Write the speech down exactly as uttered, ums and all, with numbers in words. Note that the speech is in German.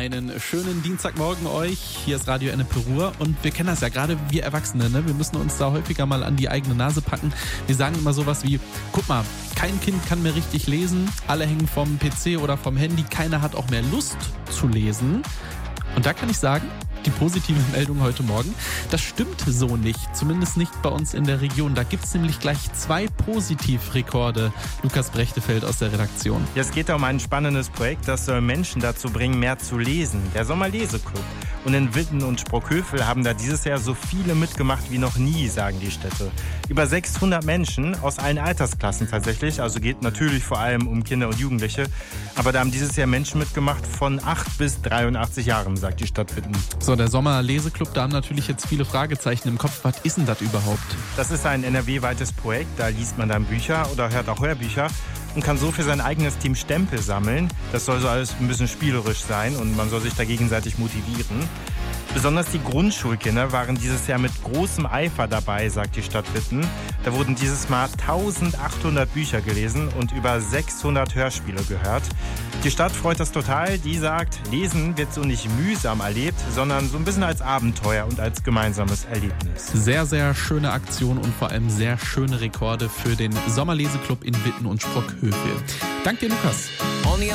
Einen schönen Dienstagmorgen euch. Hier ist Radio Ennepe Ruhr und wir kennen das ja, gerade wir Erwachsene, ne? Wir müssen uns da häufiger mal an die eigene Nase packen. Wir sagen immer sowas wie, guck mal, kein Kind kann mehr richtig lesen, alle hängen vom P C oder vom Handy, keiner hat auch mehr Lust zu lesen. Und da kann ich sagen, die positive Meldung heute Morgen, das stimmt so nicht, zumindest nicht bei uns in der Region. Da gibt es nämlich gleich zwei Positivrekorde. Lukas Brechtefeld aus der Redaktion. Ja, es geht um ein spannendes Projekt, das soll Menschen dazu bringen, mehr zu lesen. Der Sommerleseklub. Und in Witten und Sprockhövel haben da dieses Jahr so viele mitgemacht wie noch nie, sagen die Städte. Über sechshundert Menschen aus allen Altersklassen tatsächlich, also geht natürlich vor allem um Kinder und Jugendliche. Aber da haben dieses Jahr Menschen mitgemacht von acht bis dreiundachtzig Jahren, sagt die Stadt Witten. So, der Sommerleseklub, da haben natürlich jetzt viele Fragezeichen im Kopf. Was ist denn das überhaupt? Das ist ein N R W-weites Projekt, da liest man dann Bücher oder hört auch Hörbücher und kann so für sein eigenes Team Stempel sammeln. Das soll so alles ein bisschen spielerisch sein und man soll sich da gegenseitig motivieren. Besonders die Grundschulkinder waren dieses Jahr mit großem Eifer dabei, sagt die Stadt Witten. Da wurden dieses Mal eintausendachthundert Bücher gelesen und über sechshundert Hörspiele gehört. Die Stadt freut das total. Die sagt, Lesen wird so nicht mühsam erlebt, sondern so ein bisschen als Abenteuer und als gemeinsames Erlebnis. Sehr, sehr schöne Aktion und vor allem sehr schöne Rekorde für den Sommerleseklub in Witten und Sprockhövel. Danke dir, Lukas.